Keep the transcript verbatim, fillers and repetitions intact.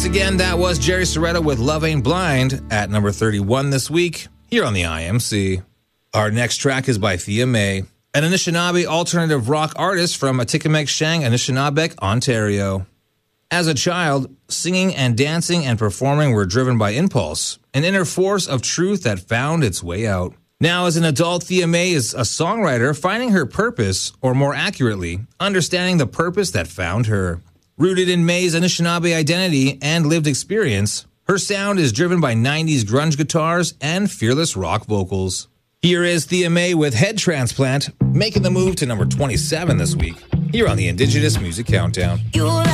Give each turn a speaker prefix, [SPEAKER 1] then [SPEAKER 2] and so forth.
[SPEAKER 1] Again, that was Jerry Soretta with Love Ain't Blind at number thirty-one this week here on the I M C. Our next track is by Thea May, an Anishinaabe alternative rock artist from Atikameksheng, Anishinaabeg, Ontario. As a child, singing and dancing and performing were driven by impulse, an inner force of truth that found its way out. Now, as an adult, Thea May is a songwriter finding her purpose, or more accurately, understanding the purpose that found her. Rooted in May's Anishinaabe identity and lived experience, her sound is driven by nineties grunge guitars and fearless rock vocals. Here is Thea May with Head Transplant, making the move to number twenty-seven this week, here on the Indigenous Music Countdown.